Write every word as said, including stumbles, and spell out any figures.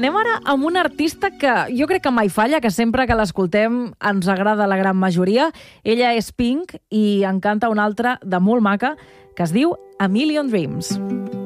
Anem ara amb una artista que jo crec que mai falla, que sempre que l'escoltem ens agrada la gran majoria. Ella és Pink i en canta una altra de molt maca que es diu A Million Dreams.